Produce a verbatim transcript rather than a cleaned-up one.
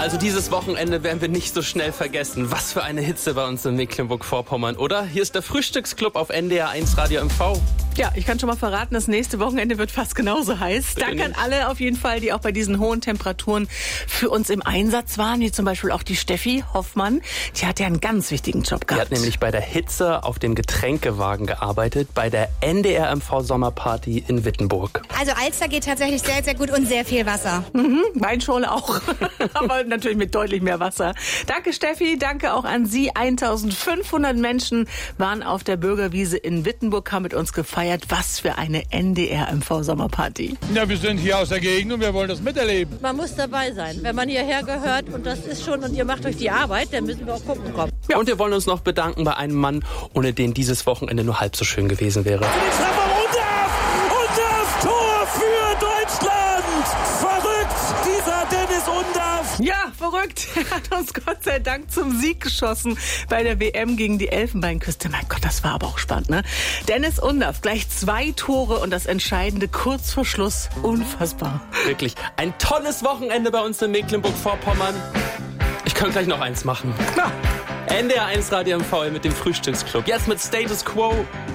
Also dieses Wochenende werden wir nicht so schnell vergessen. Was für eine Hitze bei uns in Mecklenburg-Vorpommern, oder? Hier ist der Frühstücksclub auf N D R eins Radio M V. Ja, ich kann schon mal verraten, das nächste Wochenende wird fast genauso heiß. Danke an alle auf jeden Fall, die auch bei diesen hohen Temperaturen für uns im Einsatz waren, wie zum Beispiel auch die Steffi Hoffmann. Die hat ja einen ganz wichtigen Job gehabt. Die hat nämlich bei der Hitze auf dem Getränkewagen gearbeitet, bei der N D R M V Sommerparty in Wittenburg. Also Alster geht tatsächlich sehr, sehr gut und sehr viel Wasser. Mhm, Weinschorle auch, aber natürlich mit deutlich mehr Wasser. Danke Steffi, danke auch an Sie. eintausendfünfhundert Menschen waren auf der Bürgerwiese in Wittenburg, haben mit uns gefeiert. Was für eine N D R M V Sommerparty. Ja, wir sind hier aus der Gegend und wir wollen das miterleben. Man muss dabei sein. Wenn man hierher gehört und das ist schon und ihr macht euch die Arbeit, dann müssen wir auch gucken kommen. Ja, und wir wollen uns noch bedanken bei einem Mann, ohne den dieses Wochenende nur halb so schön gewesen wäre. Tor für Deutschland! Verrückt, dieser Dennis Undaff! Ja, verrückt. Er hat uns Gott sei Dank zum Sieg geschossen bei der W M gegen die Elfenbeinküste. Mein Gott, das war aber auch spannend, ne? Dennis Undaff, gleich zwei Tore und das Entscheidende kurz vor Schluss. Unfassbar. Wirklich ein tolles Wochenende bei uns in Mecklenburg-Vorpommern. Ich kann gleich noch eins machen. Na. N D R eins Radio M V mit dem Frühstücksclub. Jetzt mit Status Quo.